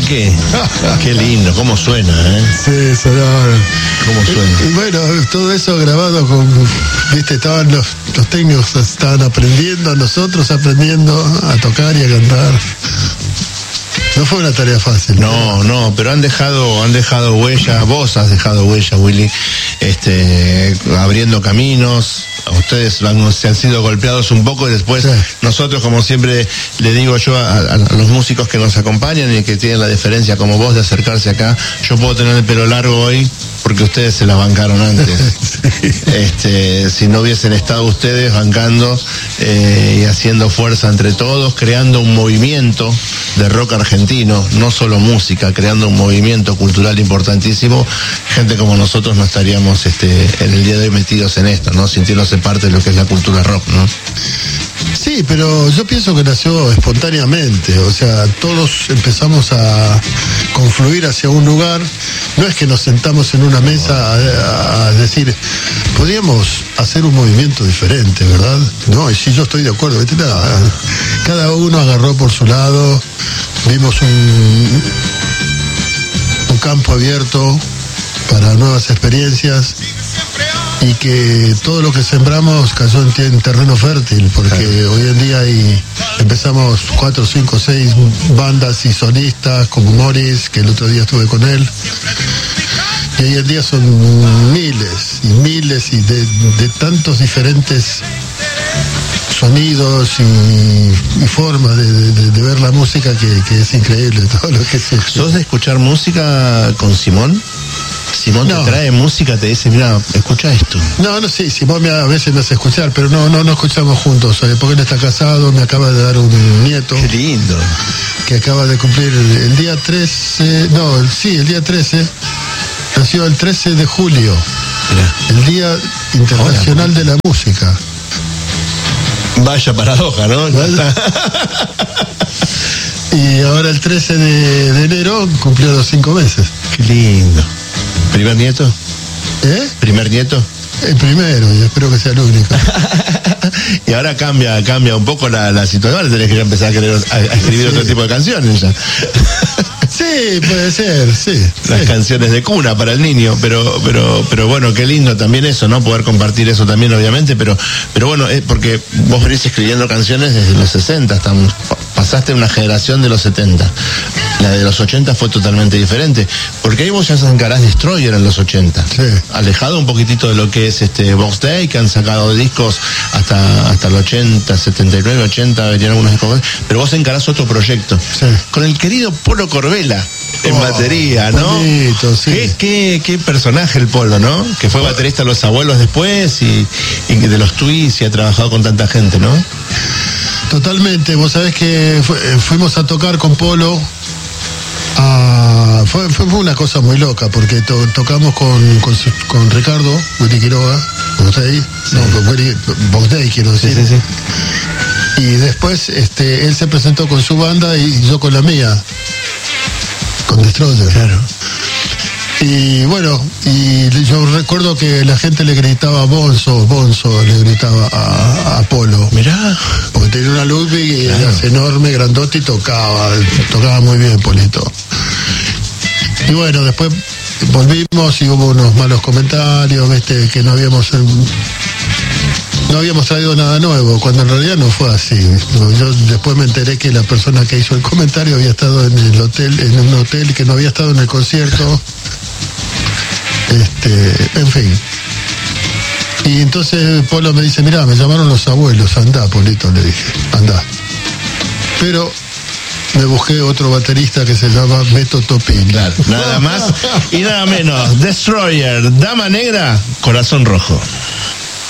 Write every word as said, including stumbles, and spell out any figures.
Quique. Qué lindo, cómo suena, ¿eh? Sí, sonaba. Cómo suena. Y, y bueno, todo eso grabado con, viste, estaban los, los técnicos estaban aprendiendo, nosotros aprendiendo a tocar y a cantar. No fue una tarea fácil. No, no, pero han dejado, han dejado huella, vos has dejado huella, Willy, este, abriendo caminos. Ustedes han, se han sido golpeados un poco y después sí. Nosotros, como siempre le digo yo a, a, a los músicos que nos acompañan y que tienen la deferencia como vos de acercarse acá, yo puedo tener el pelo largo hoy porque ustedes se la bancaron antes. Sí. Este, si no hubiesen estado ustedes bancando eh, y haciendo fuerza entre todos, creando un movimiento de rock argentino, no solo música, creando un movimiento cultural importantísimo, gente como nosotros no estaríamos este, en el día de hoy metidos en esto, ¿no? Sintiéndose parte de lo que es la cultura rock, ¿no? Sí, pero yo pienso que nació espontáneamente, o sea, todos empezamos a confluir hacia un lugar, no es que nos sentamos en una mesa a, a decir, podríamos hacer un movimiento diferente, ¿verdad? No, y sí, yo estoy de acuerdo, ¿viste? Nada, cada uno agarró por su lado, vimos un, un campo abierto para nuevas experiencias y que todo lo que sembramos cayó en, en terreno fértil, porque claro. Hoy en día hay, empezamos cuatro, cinco, seis bandas y solistas como Morris, que el otro día estuve con él, y hoy en día son miles y miles y de, de tantos diferentes sonidos y, y formas de, de, de ver la música que, que es increíble todo lo que se... ¿Sos de escuchar música con Simón? Simón no. Te trae música, te dice, mira, escucha esto. No, no, sí, Simón me, a veces me hace escuchar, pero no, no, no escuchamos juntos, ¿sabes? Porque él está casado, me acaba de dar un nieto. Qué lindo. Que acaba de cumplir el, el día trece, no, sí, el día trece, nació el trece de julio, mirá. El Día Internacional Hola, de la Música. Vaya paradoja, ¿no? Y ahora el trece de, de enero cumplió los cinco meses. Qué lindo. ¿Primer nieto? ¿Eh? ¿Primer nieto? El primero, y espero que sea el único. Y ahora cambia cambia un poco la, la situación, ahora tenés que empezar a, querer, a, a escribir sí. Otro tipo de canciones ya. Sí, puede ser, sí. Las sí. canciones de cuna para el niño, pero pero pero bueno, qué lindo también eso, ¿no? Poder compartir eso también, obviamente, pero pero bueno, es porque vos venís escribiendo canciones desde los sesenta, estamos, pasaste una generación de los setenta. La de los ochenta fue totalmente diferente, porque ahí vos ya encarás Destroyer en los ochenta, sí. Alejado un poquitito de lo que es este Box Day, que han sacado discos hasta hasta el ochenta, setenta y nueve, ochenta, venían algunos discos, pero vos encarás otro proyecto, sí. Con el querido Polo Corbella en oh, batería, ¿no? Bonito, sí. ¿Qué, qué, qué personaje el Polo, ¿no? Que fue baterista de Los Abuelos después y, y de los Twists y ha trabajado con tanta gente, ¿no? Totalmente, vos sabés que fue, fuimos a tocar con Polo. Ah, fue, fue una cosa muy loca porque to, tocamos con, con, con Ricardo Willy Quiroga, Box Day, sí. No, con Willy, Box Day quiero decir. Sí, sí, sí. Y después este, él se presentó con su banda y yo con la mía, con Destroyer. Claro. Y bueno, y yo recuerdo que la gente le gritaba Bonzo, Bonzo, le gritaba a, a Polo. Mirá. Porque tenía una Ludwig y claro. Era enorme, grandote y tocaba, tocaba muy bien Polito. Y bueno, después volvimos y hubo unos malos comentarios, viste, que no habíamos no habíamos traído nada nuevo, cuando en realidad no fue así. Yo después me enteré que la persona que hizo el comentario había estado en el hotel, en un hotel que no había estado en el concierto. Este, en fin. Y entonces Polo me dice, mirá, me llamaron los abuelos, andá, Polito, le dije, andá. Pero me busqué otro baterista que se llama Beto Topini. Claro, nada más y nada menos. Destroyer, Dama Negra, Corazón Rojo.